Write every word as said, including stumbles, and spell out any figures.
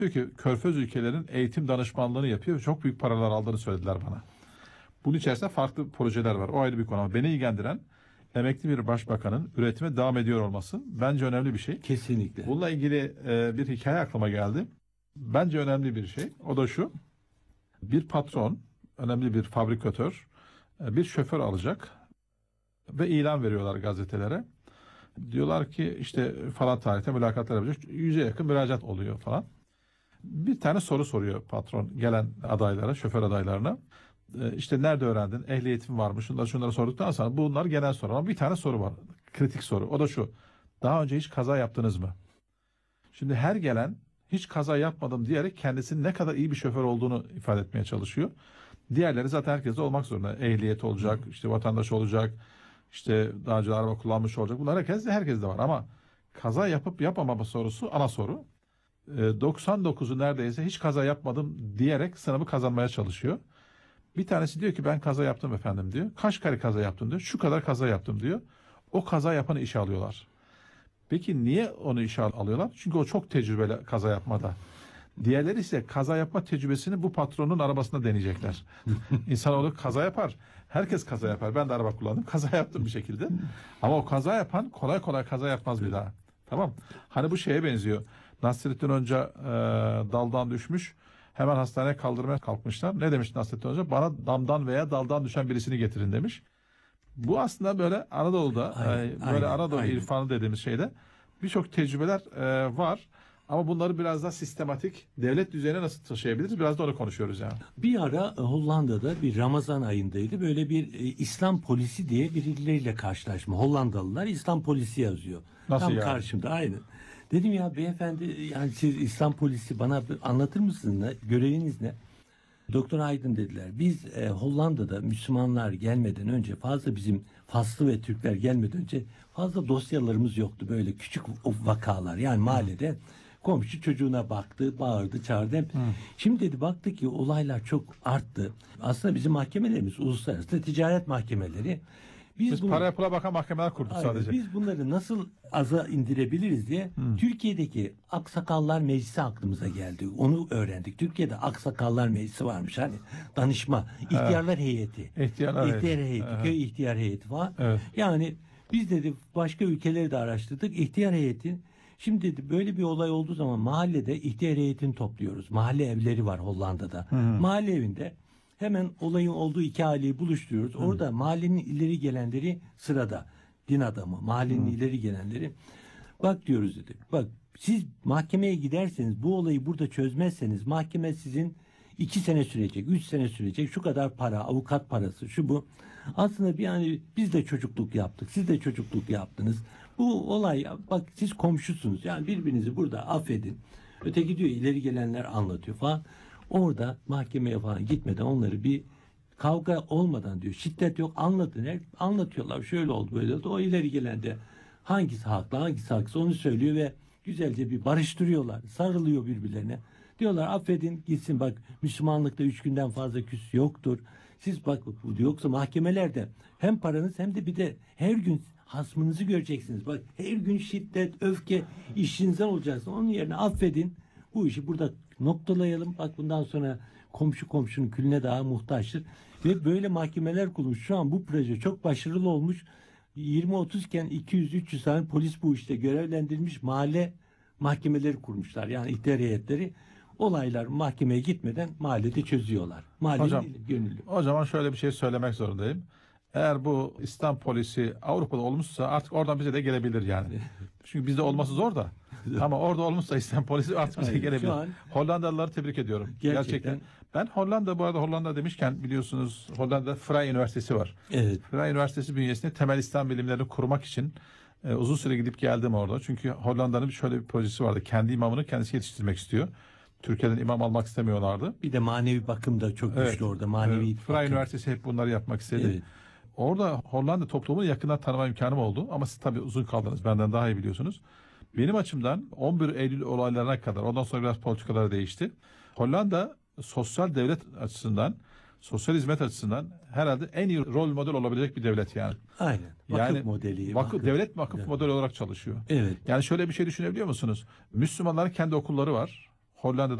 Diyor ki Körfez ülkelerin eğitim danışmanlığını yapıyor. Çok büyük paralar aldığını söylediler bana. Bunun içerisinde farklı projeler var. O ayrı bir konu ama beni ilgilendiren emekli bir başbakanın üretime devam ediyor olması bence önemli bir şey. Kesinlikle. Bununla ilgili e, bir hikaye aklıma geldi. Bence önemli bir şey. O da şu. Bir patron, önemli bir fabrikatör e, bir şoför alacak ve ilan veriyorlar gazetelere. Diyorlar ki işte falan tarihte mülakatlar yapacak. Yüze yakın müracaat oluyor falan. Bir tane soru soruyor patron gelen adaylara, şoför adaylarına. Ee, işte nerede öğrendin? Ehliyetin var mı? Şunları şunları sorduktan sonra bunlar genel soru. Ama bir tane soru var. Kritik soru. O da şu. Daha önce hiç kaza yaptınız mı? Şimdi her gelen hiç kaza yapmadım diyerek kendisinin ne kadar iyi bir şoför olduğunu ifade etmeye çalışıyor. Diğerleri zaten herkeste olmak zorunda. Ehliyet olacak, işte vatandaş olacak, işte daha önce araba kullanmış olacak. Bunlar herkeste herkeste var ama kaza yapıp yapamama sorusu ana soru. doksan dokuzu neredeyse hiç kaza yapmadım diyerek sınavı kazanmaya çalışıyor. Bir tanesi diyor ki ben kaza yaptım efendim diyor. Kaç kere kaza yaptın diyor. Şu kadar kaza yaptım diyor. O kaza yapanı işe alıyorlar. Peki niye onu işe alıyorlar? Çünkü o çok tecrübeli kaza yapmada. Diğerleri ise kaza yapma tecrübesini bu patronun arabasında deneyecekler. İnsanoğlu kaza yapar. Herkes kaza yapar. Ben de araba kullandım. Kaza yaptım bir şekilde. Ama o kaza yapan kolay kolay kaza yapmaz bir daha. Tamam. Hani bu şeye benziyor. Nasrettin Hoca e, daldan düşmüş. Hemen hastaneye kaldırmaya kalkmışlar. Ne demiş Nasrettin Hoca? Bana damdan veya daldan düşen birisini getirin demiş. Bu aslında böyle Anadolu'da Aynen, e, böyle aynen, Anadolu aynen. irfanı dediğimiz şeyde birçok tecrübeler e, var. Ama bunları biraz daha sistematik devlet düzeyine nasıl taşıyabiliriz? Biraz da onu konuşuyoruz yani. Bir ara Hollanda'da bir Ramazan ayındaydı. Böyle bir e, İslam polisi diye birileriyle karşılaşma. Hollandalılar İslam polisi yazıyor. Nasıl Tam yani? karşımda aynen. Dedim ya beyefendi yani siz İslam polisi bana anlatır mısınız? Ne? Göreviniz ne? Doktor Aydın dediler. Biz e, Hollanda'da Müslümanlar gelmeden önce fazla bizim Faslı ve Türkler gelmeden önce fazla dosyalarımız yoktu. Böyle küçük vakalar yani mahallede komşu çocuğuna baktı, bağırdı, çağırdı. Hep. Şimdi dedi baktı ki olaylar çok arttı. Aslında bizim mahkemelerimiz uluslararası ticaret mahkemeleri. Biz, Biz bunu, paraya pula bakan mahkemeler kurduk aynen, sadece. biz bunları nasıl aza indirebiliriz diye hmm. Türkiye'deki Aksakallar Meclisi aklımıza geldi. Onu öğrendik. Türkiye'de Aksakallar Meclisi varmış. Hani danışma, ihtiyarlar evet. heyeti. İhtiyarlar İhtiyar heyeti. heyeti, Evet. köy ihtiyar heyeti falan. Evet. Yani biz dedi başka ülkeleri de araştırdık. İhtiyar heyetin şimdi dedi böyle bir olay olduğu zaman mahallede ihtiyar heyetini topluyoruz. Mahalle evleri var Hollanda'da. Hı hı. Mahalle evinde hemen olayın olduğu iki aileyi buluşturuyoruz. Hı. Orada mahallenin ileri gelenleri sırada. Din adamı, mahallenin Hı. ileri gelenleri. Bak diyoruz dedi. Bak siz mahkemeye giderseniz bu olayı burada çözmezseniz mahkeme sizin iki sene sürecek, üç sene sürecek. Şu kadar para, avukat parası, şu bu. Aslında bir yani biz de çocukluk yaptık. Siz de çocukluk yaptınız. Bu olay bak siz komşusunuz. Yani birbirinizi burada affedin. Öteki diyor ileri gelenler anlatıyor falan. Orada mahkemeye falan gitmeden onları bir kavga olmadan diyor. Şiddet yok anlatın. Her, anlatıyorlar. Şöyle oldu böyle oldu. O ileri gelen de hangisi haklı hangisi haksız onu söylüyor ve güzelce bir barıştırıyorlar. Sarılıyor birbirlerine. Diyorlar affedin gitsin bak Müslümanlıkta üç günden fazla küs yoktur. Siz bak yoksa mahkemelerde hem paranız hem de bir de her gün hasmınızı göreceksiniz. Bak her gün şiddet, öfke işinizden olacaksın. Onun yerine affedin. Bu işi burada noktalayalım. Bak bundan sonra komşu komşunun külüne daha muhtaçtır. Ve böyle mahkemeler kurulmuş. Şu an bu proje çok başarılı olmuş. yirmi otuz iken iki yüz üç yüz tane polis bu işte görevlendirilmiş mahalle mahkemeleri kurmuşlar. Yani ihtiyar heyetleri olaylar mahkemeye gitmeden mahallede çözüyorlar. Mahallenin Hocam, gönüllü. O zaman şöyle bir şey söylemek zorundayım. Eğer bu İslam polisi Avrupa'da olmuşsa artık oradan bize de gelebilir yani. Çünkü bizde olması zor da. Ama orada olmuşsa İslam polisi artık bize Hayır, gelebilir. an, Hollandalıları tebrik ediyorum. Gerçekten. Gerçekten. Ben Hollanda bu arada Hollanda demişken biliyorsunuz Hollanda'da Vrije Üniversitesi var. Evet. Vrije Üniversitesi bünyesinde temel İslam bilimlerini kurmak için e, uzun süre gidip geldim orada. Çünkü Hollanda'nın şöyle bir projesi vardı. Kendi imamını kendisi yetiştirmek istiyor. Türkiye'den imam almak istemiyorlardı. Bir de manevi bakım da çok güçlü evet. orada. Manevi evet. Vrije Üniversitesi hep bunları yapmak istedi. Evet. Orada Hollanda toplumunu yakından tanıma imkanım oldu. Ama siz tabii uzun kaldınız. Benden daha iyi biliyorsunuz. Benim açımdan on bir Eylül olaylarına kadar, ondan sonra biraz politikalar değişti. Hollanda sosyal devlet açısından, sosyal hizmet açısından herhalde en iyi rol model olabilecek bir devlet yani. Aynen. Vakıf yani, modeli. Vakıf, vakıf. devlet vakıf evet. model olarak çalışıyor. Evet. Yani şöyle bir şey düşünebiliyor musunuz? Müslümanların kendi okulları var. Hollanda'da